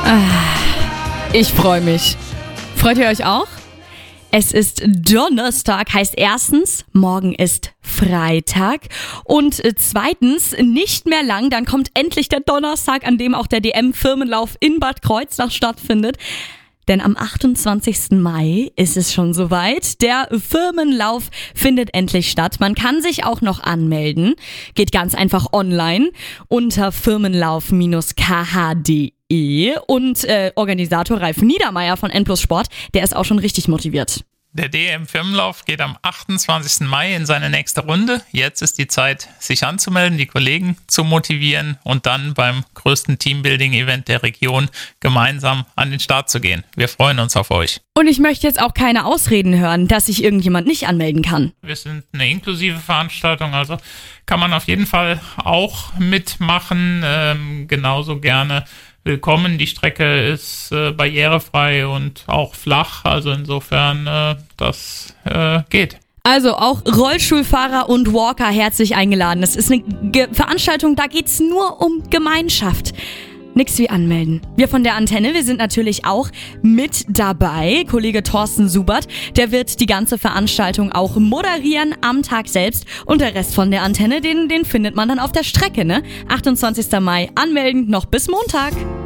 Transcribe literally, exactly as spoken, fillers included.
Ich freue mich. Freut ihr euch auch? Es ist Donnerstag, heißt erstens, morgen ist Freitag und zweitens, nicht mehr lang, dann kommt endlich der Donnerstag, an dem auch der D M-Firmenlauf in Bad Kreuznach stattfindet. Denn am achtundzwanzigsten Mai ist es schon soweit. Der Firmenlauf findet endlich statt. Man kann sich auch noch anmelden. Geht ganz einfach online unter firmenlauf Bindestrich k h punkt d e. Und äh, Organisator Ralf Niedermeyer von N plus Sport, der ist auch schon richtig motiviert. Der D M-Firmenlauf geht am achtundzwanzigsten Mai in seine nächste Runde. Jetzt ist die Zeit, sich anzumelden, die Kollegen zu motivieren und dann beim größten Teambuilding-Event der Region gemeinsam an den Start zu gehen. Wir freuen uns auf euch. Und ich möchte jetzt auch keine Ausreden hören, dass sich irgendjemand nicht anmelden kann. Wir sind eine inklusive Veranstaltung, also kann man auf jeden Fall auch mitmachen, ähm, genauso gerne willkommen. Die Strecke ist äh, barrierefrei und auch flach, also insofern äh, das äh, geht. Also auch Rollstuhlfahrer und Walker herzlich eingeladen. Das ist eine Ge- Veranstaltung, da geht's nur um Gemeinschaft. Nix wie anmelden. Wir von der Antenne, wir sind natürlich auch mit dabei. Kollege Thorsten Subert, der wird die ganze Veranstaltung auch moderieren am Tag selbst. Und der Rest von der Antenne, den, den findet man dann auf der Strecke, ne? achtundzwanzigsten Mai anmelden, noch bis Montag.